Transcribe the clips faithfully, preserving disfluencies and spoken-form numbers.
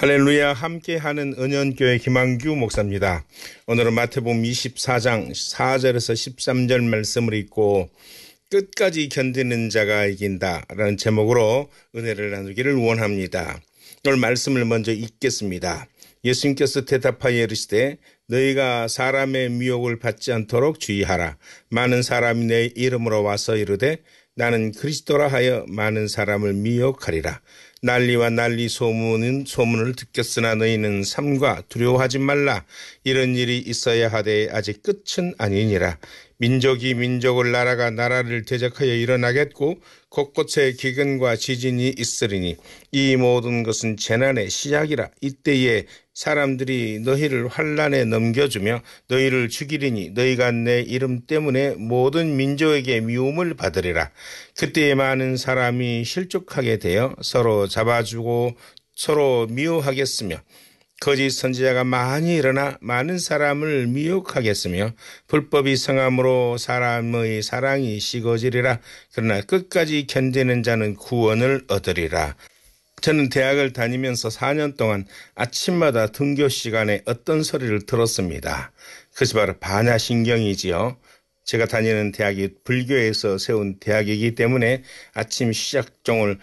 할렐루야, 함께하는 은연교회 김한규 목사입니다. 오늘은 마태복음 이십사 장 사 절에서 십삼 절 말씀을 읽고 끝까지 견디는 자가 이긴다라는 제목으로 은혜를 나누기를 원합니다. 오늘 말씀을 먼저 읽겠습니다. 예수님께서 대답하여 이르시되 너희가 사람의 미혹을 받지 않도록 주의하라. 많은 사람이 내 이름으로 와서 이르되 나는 그리스도라 하여 많은 사람을 미혹하리라. 난리와 난리 소문은 소문을 듣겠으나 너희는 삼가 두려워하지 말라. 이런 일이 있어야 하되 아직 끝은 아니니라. 민족이 민족을 나라가 나라를 대적하여 일어나겠고 곳곳에 기근과 지진이 있으리니 이 모든 것은 재난의 시작이라. 이때에 사람들이 너희를 환난에 넘겨주며 너희를 죽이리니 너희가 내 이름 때문에 모든 민족에게 미움을 받으리라. 그때에 많은 사람이 실족하게 되어 서로 잡아주고 서로 미워하겠으며 거짓 선지자가 많이 일어나 많은 사람을 미혹하겠으며 불법이 성함으로 사람의 사랑이 식어지리라. 그러나 끝까지 견디는 자는 구원을 얻으리라. 저는 대학을 다니면서 사 년 동안 아침마다 등교 시간에 어떤 소리를 들었습니다. 그것이 바로 반야신경이지요. 제가 다니는 대학이 불교에서 세운 대학이기 때문에 아침 시작종을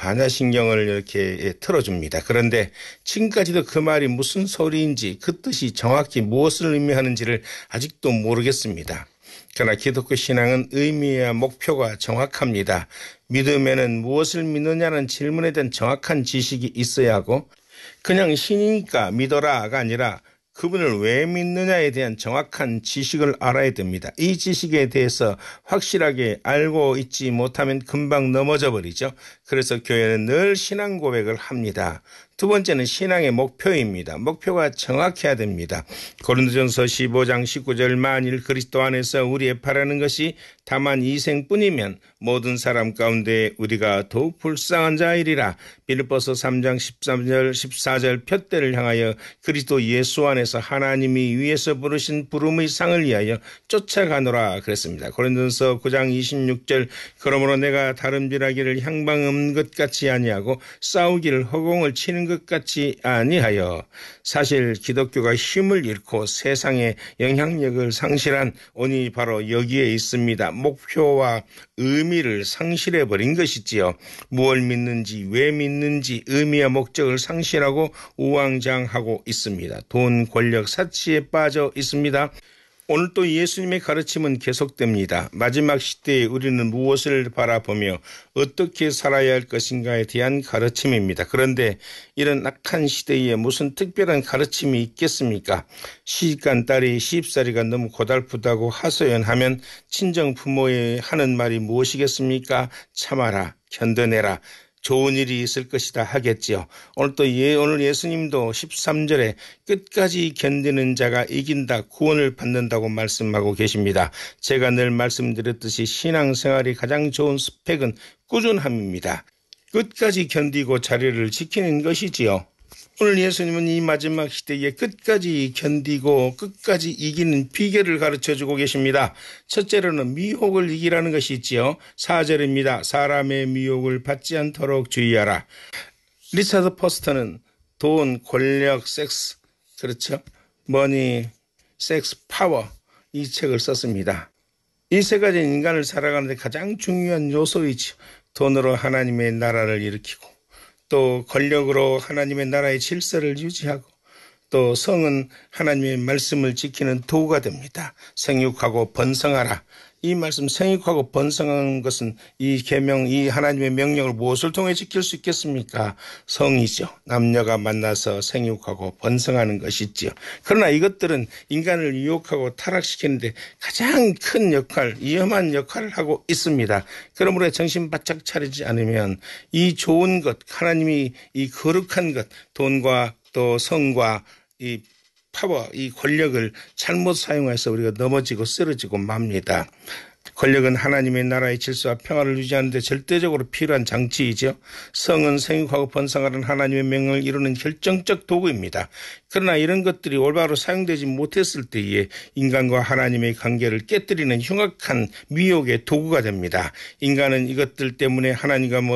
반야신경을 이렇게 틀어줍니다. 그런데 지금까지도 그 말이 무슨 소리인지 그 뜻이 정확히 무엇을 의미하는지를 아직도 모르겠습니다. 그러나 기독교 신앙은 의미와 목표가 정확합니다. 믿음에는 무엇을 믿느냐는 질문에 대한 정확한 지식이 있어야 하고 그냥 신이니까 믿어라가 아니라 그분을 왜 믿느냐에 대한 정확한 지식을 알아야 됩니다. 이 지식에 대해서 확실하게 알고 있지 못하면 금방 넘어져 버리죠. 그래서 교회는 늘 신앙 고백을 합니다. 두 번째는 신앙의 목표입니다. 목표가 정확해야 됩니다. 고린도전서 십오 장 십구 절 만일 그리스도 안에서 우리의 바라는 것이 다만 이생뿐이면 모든 사람 가운데 우리가 더욱 불쌍한 자이리라. 빌립보서 삼 장 십삼 절 십사 절 표대를 향하여 그리스도 예수 안에서 하나님이 위에서 부르신 부름의 상을 위하여 쫓아가노라 그랬습니다. 고린도전서 구 장 이십육 절 그러므로 내가 다름질하기를 향방 없는 것 같이 아니하고 싸우기를 허공을 치는 것 같이 아니하여. 사실 기독교가 힘을 잃고 세상의 영향력을 상실한 원인이 바로 여기에 있습니다. 목표와 의미를 상실해버린 것이지요. 무엇을 믿는지 왜 믿는지 의미와 목적을 상실하고 우왕좌왕하고 있습니다. 돈, 권력, 사치에 빠져 있습니다. 오늘 또 예수님의 가르침은 계속됩니다. 마지막 시대에 우리는 무엇을 바라보며 어떻게 살아야 할 것인가에 대한 가르침입니다. 그런데 이런 악한 시대에 무슨 특별한 가르침이 있겠습니까? 시집간 딸이 시집살이가 너무 고달프다고 하소연하면 친정 부모의 하는 말이 무엇이겠습니까? 참아라, 견뎌내라. 좋은 일이 있을 것이다 하겠지요. 오늘 또 예, 오늘 예수님도 십삼 절에 끝까지 견디는 자가 이긴다, 구원을 받는다고 말씀하고 계십니다. 제가 늘 말씀드렸듯이 신앙생활이 가장 좋은 스펙은 꾸준함입니다. 끝까지 견디고 자리를 지키는 것이지요. 오늘 예수님은 이 마지막 시대에 끝까지 견디고 끝까지 이기는 비결을 가르쳐주고 계십니다. 첫째로는 미혹을 이기라는 것이 있지요. 사 절입니다. 사람의 미혹을 받지 않도록 주의하라. 리차드 포스터는 돈, 권력, 섹스, 그렇죠? 머니, 섹스, 파워 이 책을 썼습니다. 이 세 가지 인간을 살아가는데 가장 중요한 요소이죠. 돈으로 하나님의 나라를 일으키고 또 권력으로 하나님의 나라의 질서를 유지하고 또 성은 하나님의 말씀을 지키는 도구가 됩니다. 생육하고 번성하라. 이 말씀 생육하고 번성하는 것은 이 계명, 이 하나님의 명령을 무엇을 통해 지킬 수 있겠습니까? 성이죠. 남녀가 만나서 생육하고 번성하는 것이지요. 그러나 이것들은 인간을 유혹하고 타락시키는데 가장 큰 역할, 위험한 역할을 하고 있습니다. 그러므로 정신 바짝 차리지 않으면 이 좋은 것, 하나님이 이 거룩한 것, 돈과 또 성과 이 파워, 이 권력을 잘못 사용해서 우리가 넘어지고 쓰러지고 맙니다. 권력은 하나님의 나라의 질서와 평화를 유지하는 데 절대적으로 필요한 장치이죠. 성은 생육하고 번성하는 하나님의 명령을 이루는 결정적 도구입니다. 그러나 이런 것들이 올바로 사용되지 못했을 때에 인간과 하나님의 관계를 깨뜨리는 흉악한 미혹의 도구가 됩니다. 인간은 이것들 때문에 하나님과 뭐